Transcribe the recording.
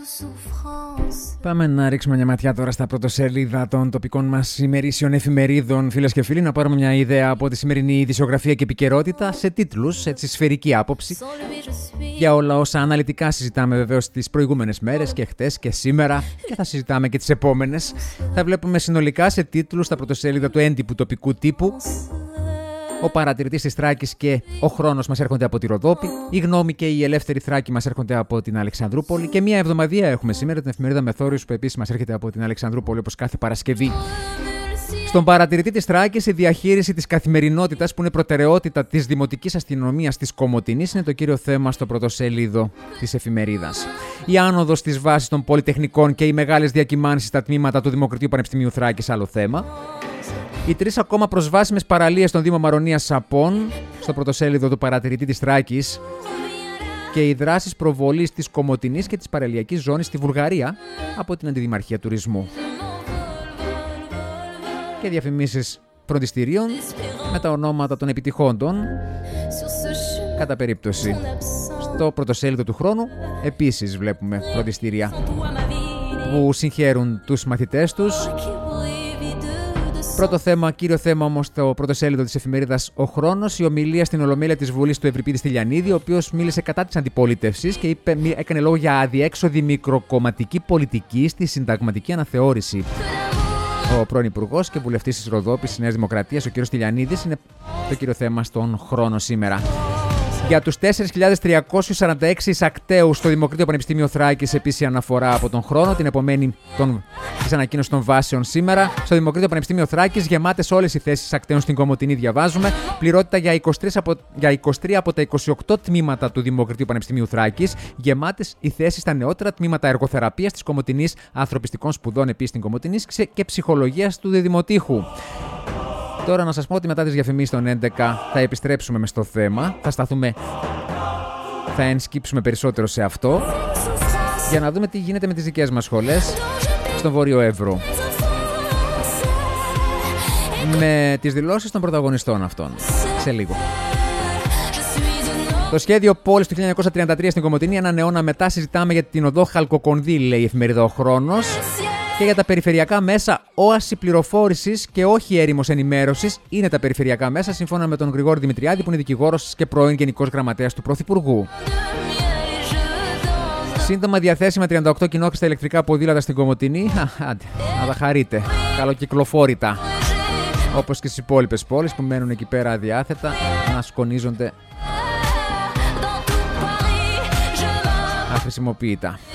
Πάμε να ρίξουμε μια ματιά τώρα στα πρωτοσέλιδα των τοπικών μας ημερήσιων εφημερίδων, φίλες και φίλοι, να πάρουμε μια ιδέα από τη σημερινή ειδησιογραφία και επικαιρότητα σε τίτλους, έτσι σφαιρική άποψη, για όλα όσα αναλυτικά συζητάμε βεβαίως τις προηγούμενες μέρες και χτες και σήμερα και θα συζητάμε και τις επόμενες. Θα βλέπουμε συνολικά σε τίτλους στα πρωτοσέλιδα του έντυπου τοπικού τύπου. Ο παρατηρητής της Θράκης και ο χρόνος μας έρχονται από τη Ροδόπη. Η Γνώμη και η Ελεύθερη Θράκη μας έρχονται από την Αλεξανδρούπολη. Και μια εβδομαδία έχουμε σήμερα την εφημερίδα Μεθόριος που επίσης μας έρχεται από την Αλεξανδρούπολη όπως κάθε Παρασκευή. Στον παρατηρητή της Θράκης, η διαχείριση της καθημερινότητας που είναι προτεραιότητα της Δημοτικής Αστυνομίας της Κομοτηνής είναι το κύριο θέμα στο πρωτοσέλιδο της εφημερίδας. Η άνοδος της βάσης των πολυτεχνικών και οι μεγάλες διακυμάνσεις στα τμήματα του Δημοκρατίου Πανεπιστημίου Θράκης, άλλο θέμα. Οι 3 ακόμα προσβάσιμες παραλίες στον Δήμο Μαρονίας Σαπών, στο πρωτοσέλιδο του παρατηρητή της Θράκης, και οι δράσεις προβολής της Κομοτηνής και της παραλιακής ζώνης στη Βουλγαρία από την Αντιδημαρχία Τουρισμού. Και διαφημίσεις φροντιστηρίων με τα ονόματα των επιτυχόντων, κατά περίπτωση. Στο πρωτοσέλιδο του Χρόνου επίσης βλέπουμε φροντιστήρια που συγχαίρουν τους μαθητές τους. Πρώτο θέμα, κύριο θέμα όμως στο πρωτοσέλιδο της εφημερίδας Ο Χρόνος, η ομιλία στην Ολομέλεια της Βουλής του Ευρυπίδη Στυλιανίδη, ο οποίος μίλησε κατά της αντιπολίτευσης και έκανε λόγο για αδιέξοδη μικροκομματική πολιτική στη συνταγματική αναθεώρηση. Ο πρώην Υπουργός και βουλευτής της Ροδόπης της Νέας Δημοκρατίας, ο κ. Στυλιανίδης, είναι το κύριο θέμα στον Χρόνο σήμερα. Για τους 4.346 εισακταίους στο Δημοκρατίο Πανεπιστήμιο Θράκης, επίσης αναφορά από τον Χρόνο, την επομένη της ανακοίνωσης των βάσεων σήμερα. Στο Δημοκρατίο Πανεπιστήμιο Θράκης, γεμάτες όλες οι θέσεις εισακταίων στην Κομοτηνή, διαβάζουμε. Πληρότητα για 23 από τα 28 τμήματα του Δημοκρατίου Πανεπιστημίου Θράκης. Γεμάτες οι θέσεις στα νεότερα τμήματα εργοθεραπείας της Κομοτηνής, ανθρωπιστικών σπουδών επίσης στην Κομοτηνή και ψυχολογίας του Διδημοτήχου. Τώρα να σας πω ότι μετά τις διαφημίσεις των 11 θα επιστρέψουμε μες στο θέμα, θα ενσκύψουμε περισσότερο σε αυτό για να δούμε τι γίνεται με τις δικές μας σχολές στον Βόρειο Εύρο. Με τις δηλώσεις των πρωταγωνιστών αυτών. Σε λίγο. Το σχέδιο πόλης του 1933 στην Κομοτηνή, έναν αιώνα μετά συζητάμε για την οδό Χαλκοκονδύλη, λέει η εφημερίδα Ο Χρόνος. Και για τα περιφερειακά μέσα, όαση πληροφόρησης και όχι έρημος ενημέρωσης είναι τα περιφερειακά μέσα, σύμφωνα με τον Γρηγόρη Δημητριάδη, που είναι δικηγόρος και πρώην Γενικός Γραμματέας του Πρωθυπουργού. Σύντομα διαθέσιμα 38 κοινόχρηστα ηλεκτρικά ποδήλατα στην Κομοτηνή. Να τα χαρείτε. Καλοκυκλοφόρητα. Όπως και στις υπόλοιπες πόλεις που μένουν εκεί πέρα αδιάθετα, να σκονίζονται αχρησιμοποιητά.